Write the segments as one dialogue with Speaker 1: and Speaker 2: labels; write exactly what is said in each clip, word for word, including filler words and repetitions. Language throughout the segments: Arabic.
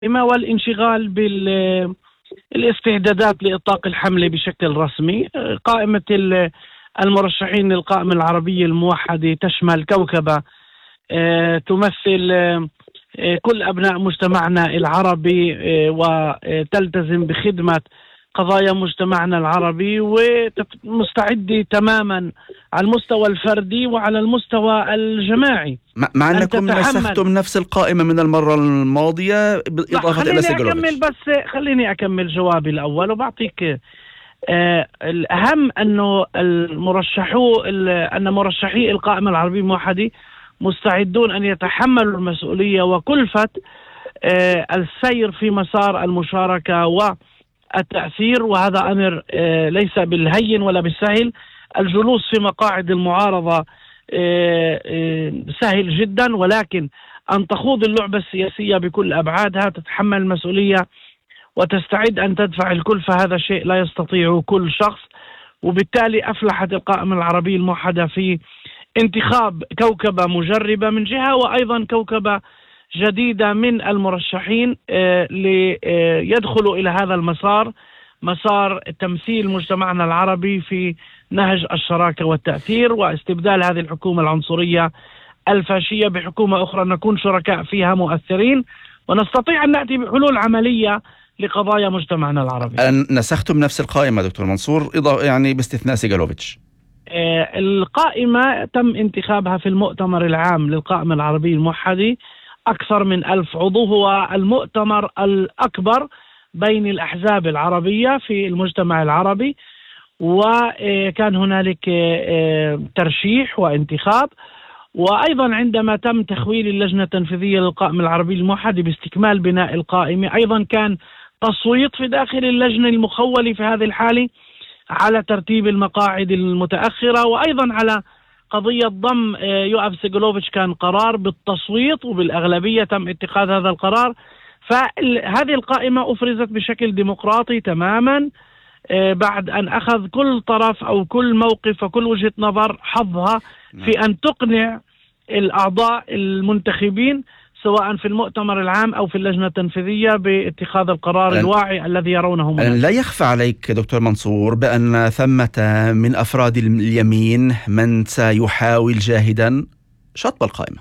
Speaker 1: والانشغال بالاستعدادات لإطلاق الحملة بشكل رسمي. قائمة المرشحين للقائمة العربية الموحدة تشمل كوكبة تمثل كل أبناء مجتمعنا العربي وتلتزم بخدمة قضايا مجتمعنا العربي، ومستعدة تماما على المستوى الفردي وعلى المستوى الجماعي.
Speaker 2: مع أنكم نسختم نفس القائمة من المرة الماضية بالإضافة إلى سيغلوفيتش.
Speaker 1: أكمل بس خليني أكمل جوابي الأول وبعطيك آه الأهم أنه المرشحو أن مرشحي القائمة العربية الموحدة مستعدون أن يتحملوا المسؤولية وكلفة آه السير في مسار المشاركة والتأثير، وهذا أمر آه ليس بالهين ولا بالسهل. الجلوس في مقاعد المعارضة آه آه سهل جدا، ولكن أن تخوض اللعبة السياسية بكل أبعادها تتحمل المسؤولية وتستعد أن تدفع الكلفة، هذا شيء لا يستطيعه كل شخص. وبالتالي أفلحت القائمة العربية الموحدة في انتخاب كوكبة مجربة من جهة، وأيضا كوكبة جديدة من المرشحين ليدخلوا إلى هذا المسار، مسار تمثيل مجتمعنا العربي في نهج الشراكة والتأثير واستبدال هذه الحكومة العنصرية الفاشية بحكومة أخرى نكون شركاء فيها مؤثرين ونستطيع أن نأتي بحلول عملية لقضايا مجتمعنا العربي.
Speaker 2: نسختم نفس القائمة دكتور منصور يعني باستثناء سيغلوفيتش؟
Speaker 1: آه القائمة تم انتخابها في المؤتمر العام للقائمة العربية الموحدة، أكثر من ألف عضو، هو المؤتمر الأكبر بين الأحزاب العربية في المجتمع العربي، وكان هنالك ترشيح وانتخاب. وأيضا عندما تم تخويل اللجنة التنفيذية للقائمة العربية الموحدة باستكمال بناء القائمة، أيضا كان تصويت في داخل اللجنة المخولة في هذه الحالة على ترتيب المقاعد المتأخرة، وأيضا على قضية ضم يوآف سيغلوفيتش كان قرار بالتصويت وبالأغلبية تم اتخاذ هذا القرار. فهذه القائمة أفرزت بشكل ديمقراطي تماما بعد أن أخذ كل طرف أو كل موقف وكل وجهة نظر حظها في أن تقنع الأعضاء المنتخبين سواء في المؤتمر العام أو في اللجنة التنفيذية باتخاذ القرار الواعي الذي يرونه منه.
Speaker 2: لا يخفى عليك دكتور منصور بأن ثمة من أفراد اليمين من سيحاول جاهدا شطب القائمة.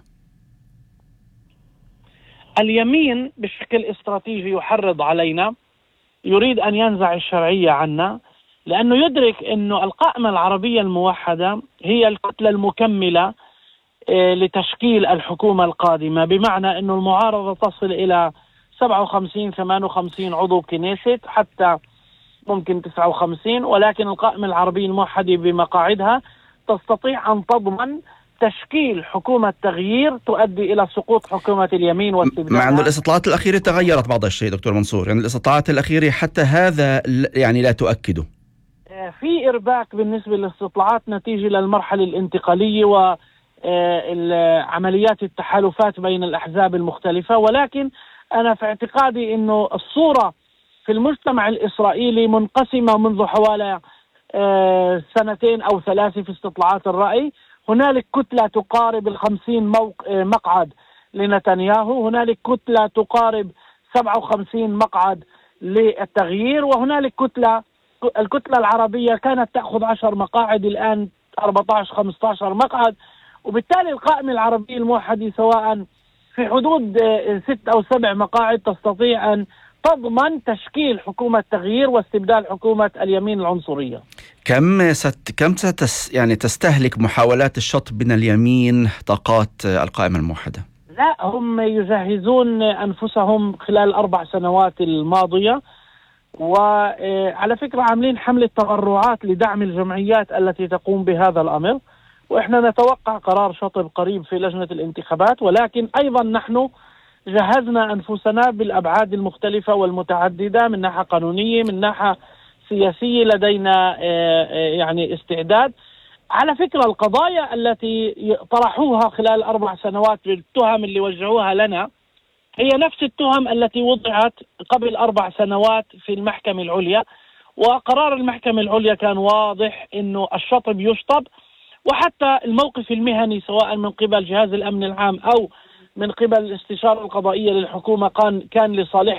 Speaker 1: اليمين بشكل استراتيجي يحرض علينا، يريد أن ينزع الشرعية عنا، لأنه يدرك أنه القائمة العربية الموحدة هي الكتلة المكملة لتشكيل الحكومة القادمة، بمعنى أنه المعارضة تصل إلى سبعة وخمسين ثمانية وخمسين عضو كنيست حتى ممكن تسعة وخمسين، ولكن القائمة العربية الموحدة بمقاعدها تستطيع أن تضمن تشكيل حكومة تغيير تؤدي إلى سقوط حكومة اليمين واستبدالها.
Speaker 2: مع أن الاستطلاعات الأخيرة تغيرت بعض الشيء دكتور منصور، يعني الاستطلاعات الأخيرة حتى هذا يعني لا تؤكده.
Speaker 1: في إرباك بالنسبة للاستطلاعات نتيجة للمرحلة الانتقالية وعمليات التحالفات بين الأحزاب المختلفة، ولكن أنا في اعتقادي أنه الصورة في المجتمع الإسرائيلي منقسمة منذ حوالي سنتين أو ثلاثة في استطلاعات الرأي. هنالك كتلة تقارب الخمسين مقعد لنتنياهو، هنالك كتلة تقارب سبعة وخمسين مقعد للتغيير، وهنالك كتلة الكتلة العربية كانت تأخذ عشر مقاعد الآن أربعة عشر خمسة عشر مقعد. وبالتالي القائمة العربية الموحدة سواء في حدود ست أو سبع مقاعد تستطيع أن تضمن تشكيل حكومة تغيير واستبدال حكومة اليمين العنصرية.
Speaker 2: كم ست كم ستس يعني تستهلك محاولات الشطب من اليمين طاقات القائمة الموحدة؟
Speaker 1: لا، هم يجهزون أنفسهم خلال الأربع سنوات الماضية، وعلى فكرة عاملين حملة تبرعات لدعم الجمعيات التي تقوم بهذا الأمر، وإحنا نتوقع قرار شطب قريب في لجنة الانتخابات. ولكن أيضا نحن جهزنا أنفسنا بالأبعاد المختلفة والمتعددة، من ناحية قانونية من ناحية سياسية لدينا يعني استعداد. على فكرة القضايا التي طرحوها خلال أربع سنوات بالتهم اللي وجهوها لنا هي نفس التهم التي وضعت قبل أربع سنوات في المحكمة العليا، وقرار المحكمة العليا كان واضح إنه الشطب يشطب، وحتى الموقف المهني سواء من قبل جهاز الأمن العام أو من قبل الاستشارة القضائية للحكومة كان كان لصالح